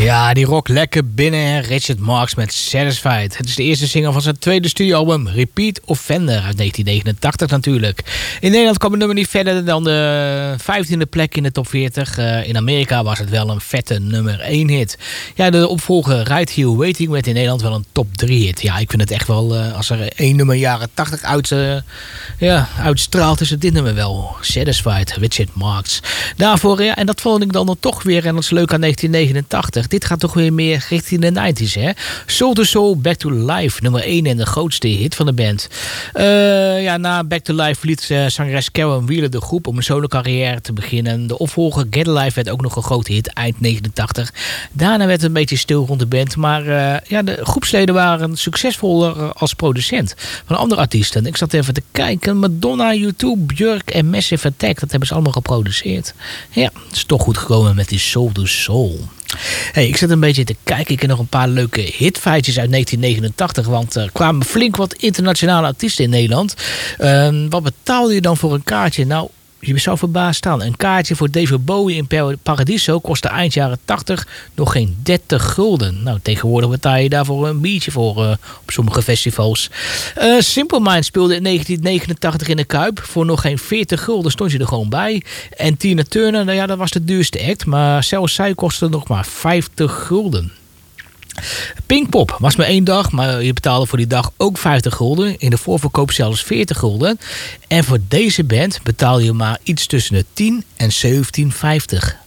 Ja, die rock lekker binnen. Richard Marx met Satisfied. Het is de eerste single van zijn tweede studioalbum Repeat Offender uit 1989 natuurlijk. In Nederland kwam het nummer niet verder dan de 15e plek in de top 40. In Amerika was het wel een vette nummer 1 hit. Ja, de opvolger Right Here Waiting werd in Nederland wel een top 3 hit. Ja, ik vind het echt wel, als er één nummer jaren 80 uitstraalt, is het dit nummer wel. Satisfied, Richard Marx. Daarvoor, ja, en dat vond ik dan toch weer, en dat is leuk aan 1989. Dit gaat toch weer meer richting de 90's, hè? Soul to Soul, Back to Life, nummer 1 en de grootste hit van de band. Na Back to Life verliet zangeres Karen Wheeler de groep om een solo carrière te beginnen. De opvolger Get Alive werd ook nog een grote hit eind 89. Daarna werd het een beetje stil rond de band, maar de groepsleden waren succesvoller als producent van andere artiesten. Ik zat even te kijken, Madonna, U2, Björk en Massive Attack, dat hebben ze allemaal geproduceerd. Ja, het is toch goed gekomen met die Soul to Soul. Hey, ik zit een beetje te kijken. Ik heb nog een paar leuke hitfeitjes uit 1989. Want er kwamen flink wat internationale artiesten in Nederland. Wat betaalde je dan voor een kaartje? Nou, je zou verbaasd staan. Een kaartje voor David Bowie in Paradiso kostte eind jaren 80 nog geen 30 gulden. Nou, tegenwoordig betaal je daarvoor een biertje voor op sommige festivals. Simple Minds speelde in 1989 in de Kuip. Voor nog geen 40 gulden stond je er gewoon bij. En Tina Turner, nou ja, dat was de duurste act. Maar zelfs zij kostte nog maar 50 gulden. Pinkpop was maar 1 dag, maar je betaalde voor die dag ook 50 gulden. In de voorverkoop zelfs 40 gulden. En voor deze band betaalde je maar iets tussen de 10 en 17,50.